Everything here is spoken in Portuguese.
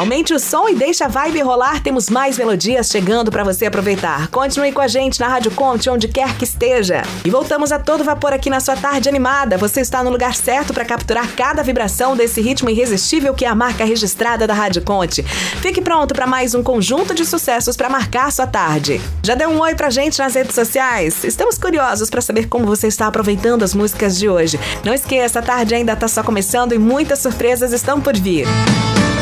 Aumente o som e deixa a vibe rolar, temos mais melodias chegando para você aproveitar. Continue com a gente na Rádio Conte, onde quer que esteja. E voltamos a todo vapor aqui na sua tarde animada. Você está no lugar certo para capturar cada vibração desse ritmo irresistível que é a marca registrada da Rádio Conte. Fique pronto para mais um conjunto de sucessos para marcar sua tarde. Já deu um oi pra gente nas redes sociais? Estamos curiosos para saber como você está aproveitando as músicas de hoje. Não esqueça, a tarde ainda está só começando e muitas surpresas estão por vir.